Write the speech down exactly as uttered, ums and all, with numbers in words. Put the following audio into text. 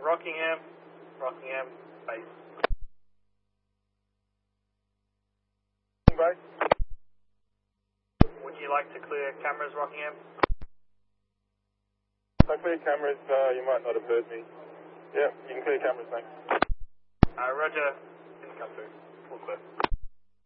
Rockingham, Rockingham, base. Base. Would you like to clear cameras, Rockingham? So clear cameras, uh, you might not have heard me. Yeah, you can clear cameras, thanks. Uh, Roger, didn't come through. Full clear.